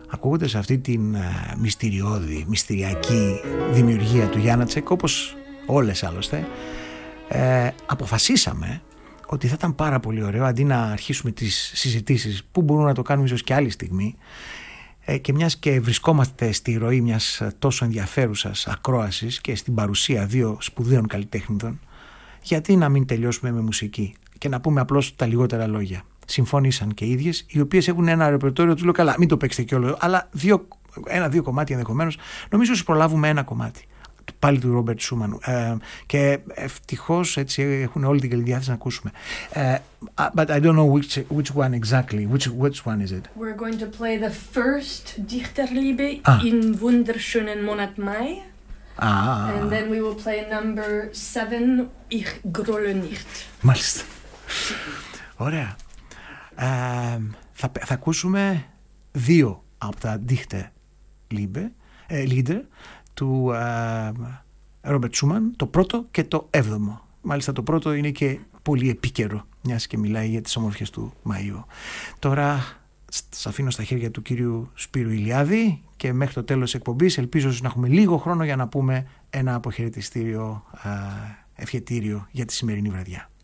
ακούγοντας αυτή την μυστηριώδη, μυστηριακή δημιουργία του Γιάννατσεκ, όπως όλες άλλωστε, αποφασίσαμε ότι θα ήταν πάρα πολύ ωραίο, αντί να αρχίσουμε τις συζητήσεις που μπορούμε να το κάνουμε ίσως και άλλη στιγμή, και μιας και βρισκόμαστε στη ροή μιας τόσο ενδιαφέρουσας ακρόασης και στην παρουσία δύο σπουδαίων καλλιτέχνηδων, γιατί να μην τελειώσουμε με μουσική και να πούμε απλώς τα λιγότερα λόγια. Συμφώνησαν και οι ίδιες, οι οποίες έχουν ένα ρεπερτόριο, τους λέω καλά, μην το παίξετε κι όλο, αλλά ένα-δύο κομμάτια ενδεχομένως. Νομίζω ότι προλάβουμε ένα κομμάτι, πάλι του Ρόμπερτ Σούμαν, και ευτυχώς έτσι έχουν όλη την καλή διάθεση να ακούσουμε. But I don't know which one exactly. Which one is it? We're going to play the first Dichterliebe in wunderschönen Monat Mai. And then we will play number 7, Ich grolle nicht. Μάλιστα. Ωραία. Θα ακούσουμε δύο από τα Dichterlieder του Ρόμπερτ Σούμαν, το πρώτο και το έβδομο. Μάλιστα το πρώτο είναι και πολύ επίκαιρο, μιας και μιλάει για τις ομορφιές του Μαΐου. Τώρα σας αφήνω στα χέρια του κύριου Σπύρου Ηλιάδη και μέχρι το τέλος της εκπομπής ελπίζω να έχουμε λίγο χρόνο για να πούμε ένα αποχαιρετιστήριο ευχετήριο για τη σημερινή βραδιά.